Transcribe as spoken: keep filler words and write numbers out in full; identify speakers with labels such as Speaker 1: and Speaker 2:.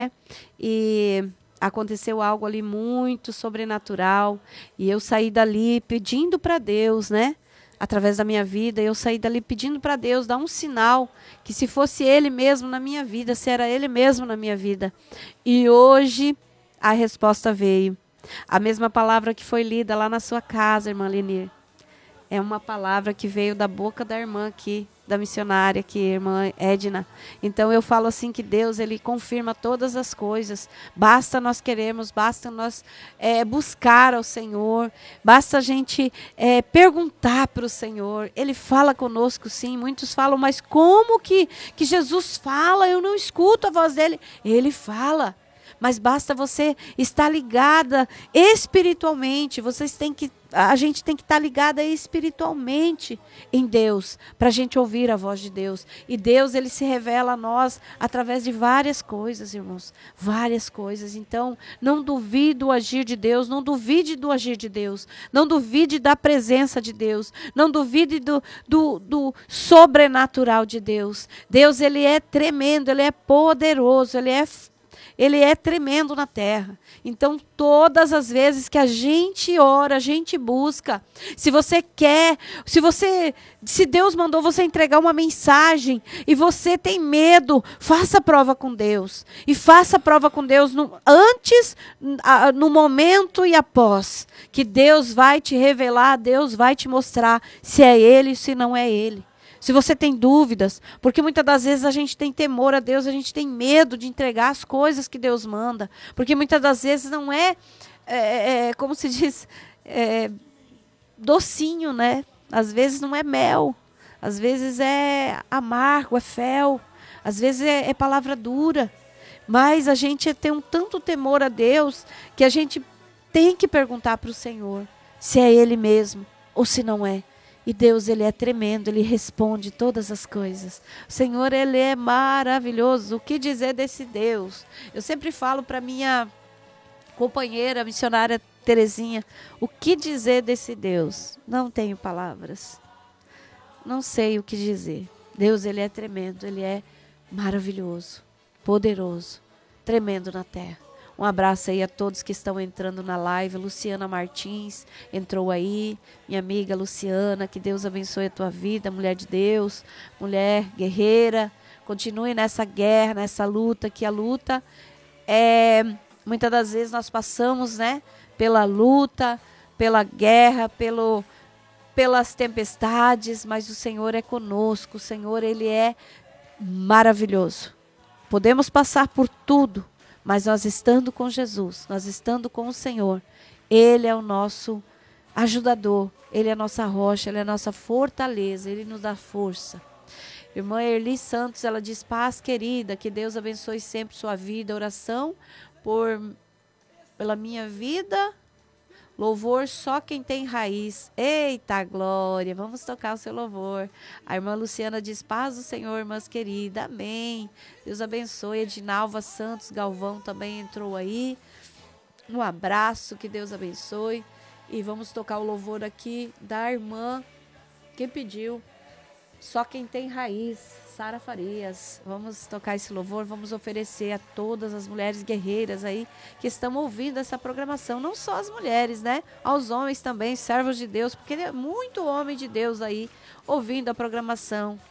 Speaker 1: E aconteceu algo ali muito sobrenatural. E eu saí dali pedindo para Deus, né? Através da minha vida, eu saí dali pedindo para Deus dar um sinal que se fosse Ele mesmo na minha vida, se era Ele mesmo na minha vida. E hoje a resposta veio. A mesma palavra que foi lida lá na sua casa, irmã Lenir. É uma palavra que veio da boca da irmã aqui, da missionária aqui, irmã Edna. Então eu falo assim que Deus, Ele confirma todas as coisas. Basta nós queremos, basta nós é, buscar ao Senhor, basta a gente é, perguntar para o Senhor. Ele fala conosco sim, muitos falam, mas como que, que Jesus fala? Eu não escuto a voz dele. Ele fala. Mas basta você estar ligada espiritualmente. Vocês têm que, a gente tem que estar ligada espiritualmente em Deus, para a gente ouvir a voz de Deus. E Deus, Ele se revela a nós através de várias coisas, irmãos. Várias coisas. Então, não duvide do agir de Deus, não duvide do agir de Deus. Não duvide da presença de Deus. Não duvide do, do, do sobrenatural de Deus. Deus, Ele é tremendo, Ele é poderoso, Ele é Ele é tremendo na terra. Então, todas as vezes que a gente ora, a gente busca, se você quer, se você, se Deus mandou você entregar uma mensagem e você tem medo, faça prova com Deus. E faça prova com Deus no, antes, no momento e após. Que Deus vai te revelar, Deus vai te mostrar se é Ele ou se não é Ele. Se você tem dúvidas, porque muitas das vezes a gente tem temor a Deus, a gente tem medo de entregar as coisas que Deus manda, porque muitas das vezes não é, é, é como se diz, é, docinho, né? Às vezes não é mel, às vezes é amargo, é fel, às vezes é, é palavra dura, mas a gente tem um tanto temor a Deus que a gente tem que perguntar para o Senhor se é Ele mesmo ou se não é. E Deus, Ele é tremendo, Ele responde todas as coisas. O Senhor, Ele é maravilhoso. O que dizer desse Deus? Eu sempre falo para minha companheira, missionária Terezinha, o que dizer desse Deus? Não tenho palavras. Não sei o que dizer. Deus, Ele é tremendo, Ele é maravilhoso, poderoso, tremendo na terra. Um abraço aí a todos que estão entrando na live. Luciana Martins entrou aí. Minha amiga Luciana, que Deus abençoe a tua vida, mulher de Deus, mulher guerreira. Continue nessa guerra, nessa luta, que a luta é... Muitas das vezes nós passamos, né, pela luta, pela guerra, pelo, pelas tempestades, mas o Senhor é conosco. O Senhor, Ele é maravilhoso. Podemos passar por tudo, mas nós estando com Jesus, nós estando com o Senhor, Ele é o nosso ajudador, Ele é a nossa rocha, Ele é a nossa fortaleza, Ele nos dá força. Irmã Erli Santos, ela diz, paz querida, que Deus abençoe sempre sua vida, oração por, pela minha vida, louvor só quem tem raiz. Eita glória, vamos tocar o seu louvor. A irmã Luciana diz, paz do Senhor, irmãs queridas, amém. Deus abençoe. Edinalva Santos Galvão também entrou aí. Um abraço, que Deus abençoe. E vamos tocar o louvor aqui da irmã que pediu, só quem tem raiz, Sara Farias. Vamos tocar esse louvor, vamos oferecer a todas as mulheres guerreiras aí que estão ouvindo essa programação. Não só as mulheres, né? Aos homens também, servos de Deus, porque é muito homem de Deus aí ouvindo a programação.